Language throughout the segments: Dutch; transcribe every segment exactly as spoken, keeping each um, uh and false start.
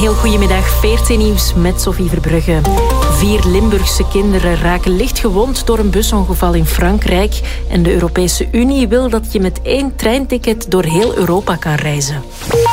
heel goedemiddag, V R T Nieuws met Sophie Verbrugge. Vier Limburgse kinderen raken licht gewond door een busongeval in Frankrijk. En de Europese Unie wil dat je met één treinticket door heel Europa kan reizen.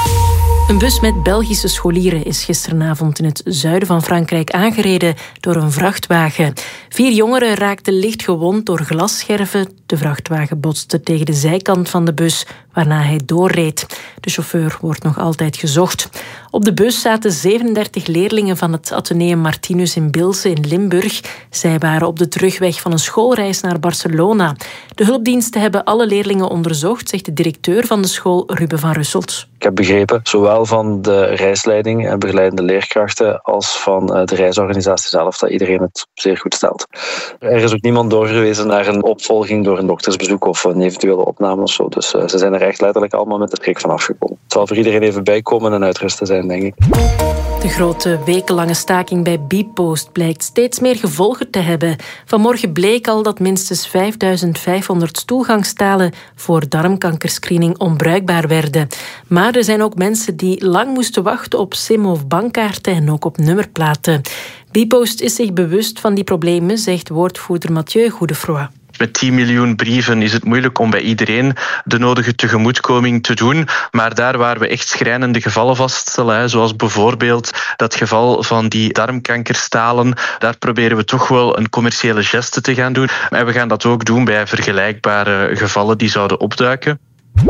Een bus met Belgische scholieren is gisteravond in het zuiden van Frankrijk aangereden door een vrachtwagen. Vier jongeren raakten licht gewond door glasscherven. De vrachtwagen botste tegen de zijkant van de bus, waarna hij doorreed. De chauffeur wordt nog altijd gezocht. Op de bus zaten zevenendertig leerlingen van het Atheneum Martinus in Bilse in Limburg. Zij waren op de terugweg van een schoolreis naar Barcelona. De hulpdiensten hebben alle leerlingen onderzocht, zegt de directeur van de school, Ruben van Russelt. Ik heb begrepen, zowel van de reisleiding en begeleidende leerkrachten als van de reisorganisatie zelf, dat iedereen het zeer goed stelt. Er is ook niemand doorgewezen naar een opvolging door een doktersbezoek of een eventuele opname of zo. Dus uh, ze zijn er echt letterlijk allemaal met de schrik van afgekomen. Het zal voor iedereen even bijkomen en uitrusten zijn, denk ik. De grote wekenlange staking bij Bpost blijkt steeds meer gevolgen te hebben. Vanmorgen bleek al dat minstens vijfduizend vijfhonderd toegangstalen voor darmkankerscreening onbruikbaar werden. Maar er zijn ook mensen die lang moesten wachten op sim- of bankkaarten en ook op nummerplaten. Bpost is zich bewust van die problemen, zegt woordvoerder Mathieu Goedefroy. Met tien miljoen brieven is het moeilijk om bij iedereen de nodige tegemoetkoming te doen. Maar daar waar we echt schrijnende gevallen vaststellen, zoals bijvoorbeeld dat geval van die darmkankerstalen, daar proberen we toch wel een commerciële geste te gaan doen. En we gaan dat ook doen bij vergelijkbare gevallen die zouden opduiken.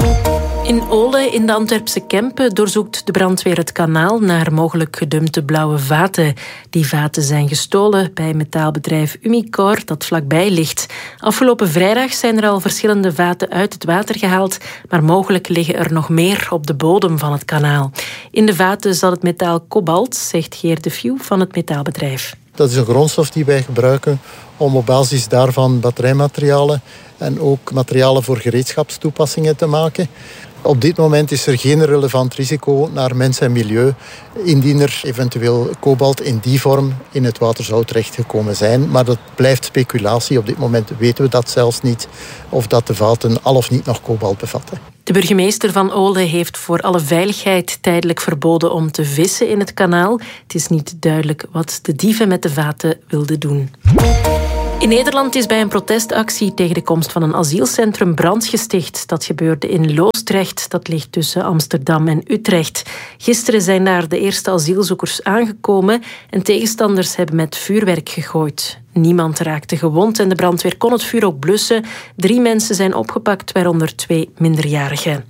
In Ole, in de Antwerpse Kempen, doorzoekt de brandweer het kanaal naar mogelijk gedumpte blauwe vaten. Die vaten zijn gestolen bij metaalbedrijf Umicore, dat vlakbij ligt. Afgelopen vrijdag zijn er al verschillende vaten uit het water gehaald, maar mogelijk liggen er nog meer op de bodem van het kanaal. In de vaten zat het metaal kobalt, zegt Geert de View van het metaalbedrijf. Dat is een grondstof die wij gebruiken om op basis daarvan batterijmaterialen en ook materialen voor gereedschapstoepassingen te maken. Op dit moment is er geen relevant risico naar mens en milieu, indien er eventueel kobalt in die vorm in het water zou terechtgekomen zijn. Maar dat blijft speculatie. Op dit moment weten we dat zelfs niet, of dat de vaten al of niet nog kobalt bevatten. De burgemeester van Ole heeft voor alle veiligheid tijdelijk verboden om te vissen in het kanaal. Het is niet duidelijk wat de dieven met de vaten wilden doen. In Nederland is bij een protestactie tegen de komst van een asielcentrum brand gesticht. Dat gebeurde in Loosdrecht, dat ligt tussen Amsterdam en Utrecht. Gisteren zijn daar de eerste asielzoekers aangekomen en tegenstanders hebben met vuurwerk gegooid. Niemand raakte gewond en de brandweer kon het vuur ook blussen. Drie mensen zijn opgepakt, waaronder twee minderjarigen.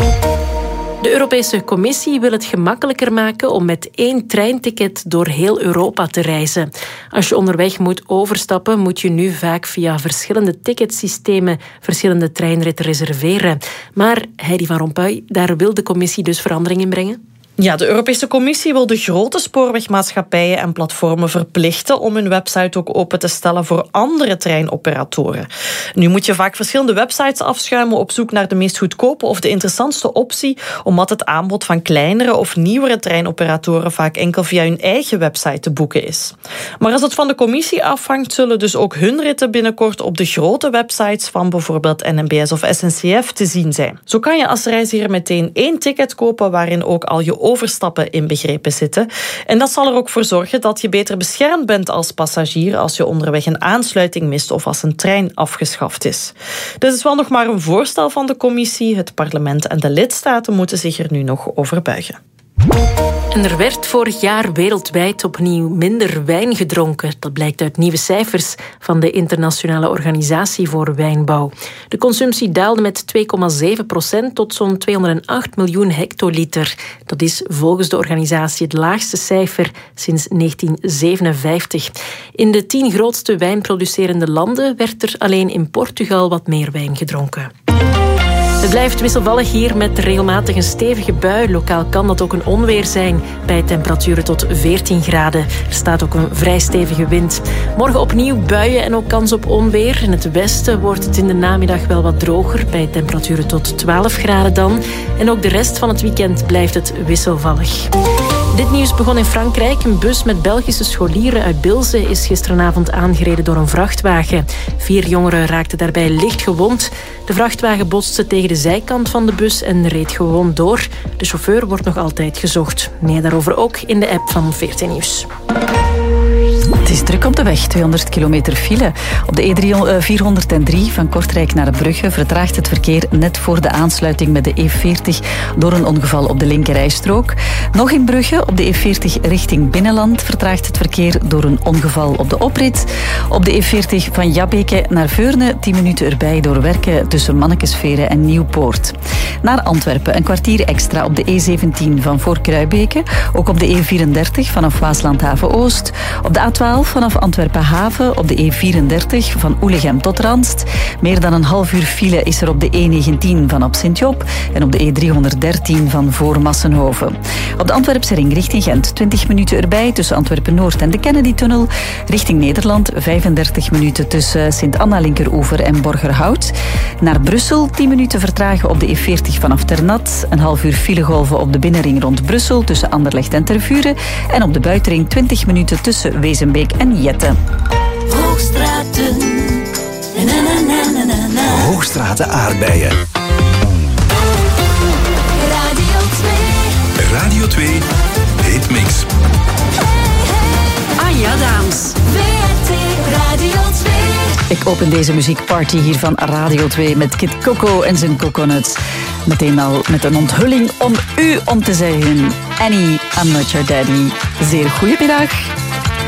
De Europese Commissie wil het gemakkelijker maken om met één treinticket door heel Europa te reizen. Als je onderweg moet overstappen, moet je nu vaak via verschillende ticketsystemen verschillende treinritten reserveren. Maar Heidi van Rompuy, daar wil de Commissie dus verandering in brengen? Ja, de Europese Commissie wil de grote spoorwegmaatschappijen en platformen verplichten om hun website ook open te stellen voor andere treinoperatoren. Nu moet je vaak verschillende websites afschuimen op zoek naar de meest goedkope of de interessantste optie, omdat het aanbod van kleinere of nieuwere treinoperatoren vaak enkel via hun eigen website te boeken is. Maar als het van de Commissie afhangt, zullen dus ook hun ritten binnenkort op de grote websites van bijvoorbeeld N M B S of S N C F te zien zijn. Zo kan je als reiziger meteen één ticket kopen waarin ook al je overstappen inbegrepen zitten. En dat zal er ook voor zorgen dat je beter beschermd bent als passagier als je onderweg een aansluiting mist of als een trein afgeschaft is. Dit is wel nog maar een voorstel van de Commissie. Het parlement en de lidstaten moeten zich er nu nog over buigen. En er werd vorig jaar wereldwijd opnieuw minder wijn gedronken. Dat blijkt uit nieuwe cijfers van de Internationale Organisatie voor Wijnbouw. De consumptie daalde met twee komma zeven procent tot zo'n tweehonderdacht miljoen hectoliter. Dat is volgens de organisatie het laagste cijfer sinds negentien zevenenvijftig. In de tien grootste wijnproducerende landen werd er alleen in Portugal wat meer wijn gedronken. Het blijft wisselvallig hier met regelmatig een stevige bui. Lokaal kan dat ook een onweer zijn bij temperaturen tot veertien graden. Er staat ook een vrij stevige wind. Morgen opnieuw buien en ook kans op onweer. In het westen wordt het in de namiddag wel wat droger bij temperaturen tot twaalf graden dan. En ook de rest van het weekend blijft het wisselvallig. Dit nieuws begon in Frankrijk. Een bus met Belgische scholieren uit Bilze is gisteravond aangereden door een vrachtwagen. Vier jongeren raakten daarbij licht gewond. De vrachtwagen botste tegen de zijkant van de bus en reed gewoon door. De chauffeur wordt nog altijd gezocht. Meer daarover ook in de app van V R T Nieuws. Het is druk op de weg, tweehonderd kilometer file. Op de E vierhonderddrie van Kortrijk naar Brugge vertraagt het verkeer net voor de aansluiting met de E veertig door een ongeval op de linkerrijstrook. Nog in Brugge, op de E veertig richting Binnenland, vertraagt het verkeer door een ongeval op de oprit. Op de E veertig van Jabbeke naar Veurne, tien minuten erbij door werken tussen Mannekesveren en Nieuwpoort. Naar Antwerpen, een kwartier extra op de E zeventien van voor Kruibeke. Ook op de E vierendertig vanaf Waasland-Haven-Oost. Op de A twaalf vanaf Antwerpen-Haven, op de E vierendertig van Oelegem tot Randst. Meer dan een half uur file is er op de E negentien van op Sint-Job en op de E driehonderddertien van voor Massenhoven. Op de Antwerpse ring richting Gent, twintig minuten erbij tussen Antwerpen-Noord en de Kennedy-tunnel. Richting Nederland, vijfendertig minuten tussen Sint-Anna-Linkeroever en Borgerhout. Naar Brussel, tien minuten vertragen op de E veertig vanaf Ternat. Een half uur filegolven op de binnenring rond Brussel tussen Anderlecht en Tervuren. En op de buitenring twintig minuten tussen Wezenbeek en Jette. Hoogstraten. Na, na, na, na, na, na. Hoogstraten aardbeien. Radio twee. Radio twee Hitmix. Hey, hey. Ah ja, dames. V R T Radio twee. Ik open deze muziekparty hier van Radio twee met Kid Coco en zijn Coconuts. Meteen al met een onthulling om u om te zeggen: Annie, I'm not your daddy. Zeer goedemiddag.